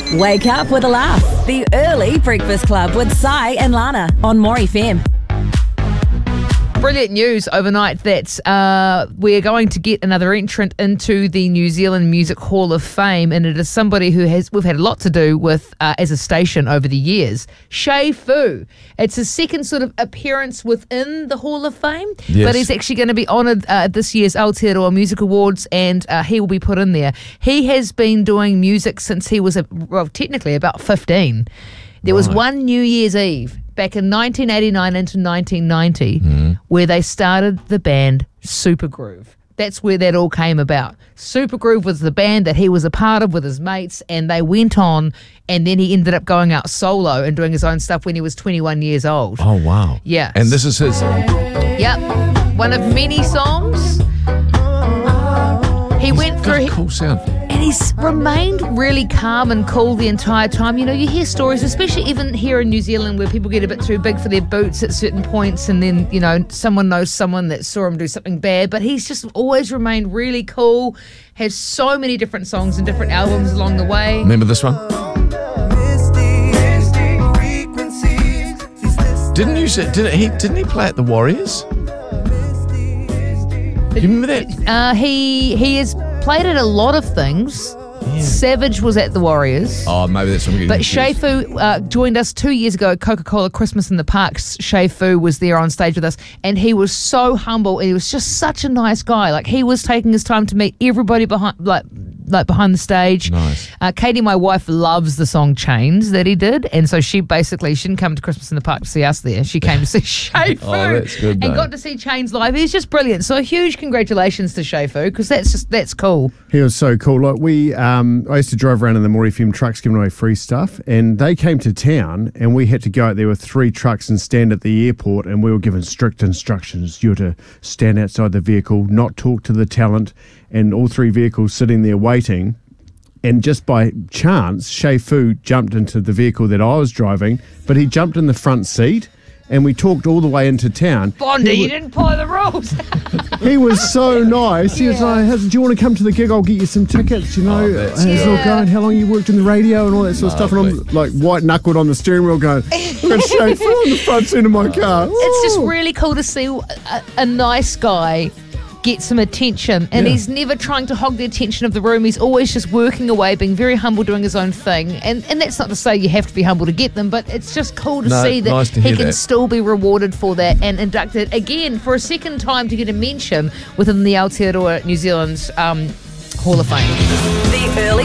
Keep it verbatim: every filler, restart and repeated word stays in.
Wake up with a laugh. The Early Breakfast Club with Sai and Lana on More F M. Brilliant news overnight that uh, we're going to get another entrant into the New Zealand Music Hall of Fame, and it is somebody who has we've had a lot to do with uh, as a station over the years. Shay Fu. It's his second sort of appearance within the Hall of Fame, Yes. but he's actually going to be honoured uh, at this year's Aotearoa Music Awards, and uh, he will be put in there. He has been doing music since he was, a, well, technically about fifteen. There was Right. one New Year's Eve back in nineteen eighty-nine into nineteen ninety Mm. where they started the band Supergroove. That's where that all came about. Supergroove was the band that he was a part of with his mates, and they went on, and then he ended up going out solo and doing his own stuff when he was twenty-one years old. Oh, wow. Yeah. And this is his... Yep. One of many songs. He went Got through... a cool sound. And he's remained really calm and cool the entire time. You know, you hear stories, especially even here in New Zealand, where people get a bit too big for their boots at certain points, and then, you know, someone knows someone that saw him do something bad. But he's just always remained really cool, has so many different songs and different albums along the way. Remember this one? Didn't you say, didn't he, didn't he play at the Warriors? Do you remember that? Uh, he, he has played at a lot of things. Yeah. Savage was at the Warriors. Oh, maybe that's what I'm getting But Shay confused. Fu uh, joined us two years ago at Coca-Cola Christmas in the Park. Shay Fu was there on stage with us, and he was so humble, and he was just such a nice guy. Like, he was taking his time to meet everybody behind, like, like behind the stage. Nice. Uh, Katie, my wife, loves the song Chains that he did, and so she basically, she didn't come to Christmas in the Park to see us there. She came to see Shay Fu. Oh, that's good, And though. got to see Chains live. He's just brilliant. So a huge congratulations to Shay Fu, because that's just, that's cool. He was so cool. Like we, um, I used to drive around in the More F M trucks giving away free stuff, and they came to town, and we had to go out there with three trucks and stand at the airport, and we were given strict instructions. You were to stand outside the vehicle, not talk to the talent, and all three vehicles sitting there waiting. And just by chance, Shay Fu jumped into the vehicle that I was driving, but he jumped in the front seat, and we talked all the way into town. Bondi, He you wa- didn't follow the rules. He was so nice. He was Yeah. like, "Hey, do you want to come to the gig? I'll get you some tickets, you know. Oh, How's that's it all good. going? How long you worked in the radio and all that sort of stuff." And I'm Lovely. like white-knuckled on the steering wheel going, "I've got Shay Fu on the front seat of my car." It's just Woo. really cool to see a, a nice guy get some attention, and Yeah. he's never trying to hog the attention of the room. He's always just working away, being very humble, doing his own thing. And and that's not to say you have to be humble to get them, but it's just cool to No, see that nice to he hear can that. still be rewarded for that and inducted again for a second time to get a mention within the Aotearoa New Zealand's um, Hall of Fame. The Early